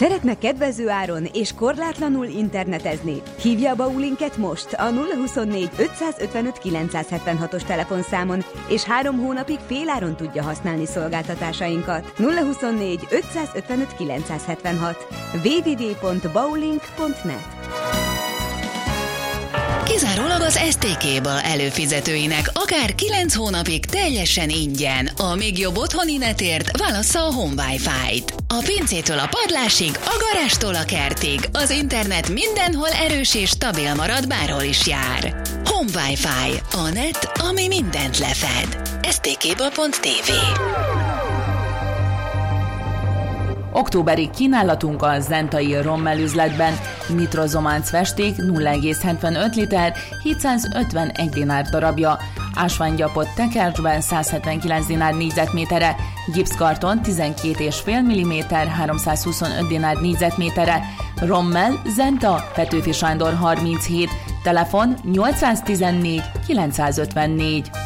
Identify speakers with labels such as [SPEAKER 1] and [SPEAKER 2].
[SPEAKER 1] Szeretne kedvező áron és korlátlanul internetezni? Hívja a Baulinket most a 024 555 976-os telefonszámon, és 3 hónapig féláron tudja használni szolgáltatásainkat. 024 555 976 www.baulink.net.
[SPEAKER 2] Kizárólag az STK-ba előfizetőinek akár 9 hónapig teljesen ingyen. A még jobb otthoni netért válassza a Home Wi-Fi-t. A pincétől a padlásig, a garástól a kertig. Az internet mindenhol erős és stabil marad, bárhol is jár. Home Wi-Fi. A net, ami mindent lefed. stkba.tv.
[SPEAKER 3] Októberi kínálatunk a zentai Rommel üzletben. Nitrozománc festék 0,75 liter, 751 dinár darabja. Ásványgyapot tekercsben 179 dinár négyzetméterre, gipszkarton 12,5 mm, 325 dinár négyzetméterre. Rommel, Zenta, Petőfi Sándor 37, telefon 814 954.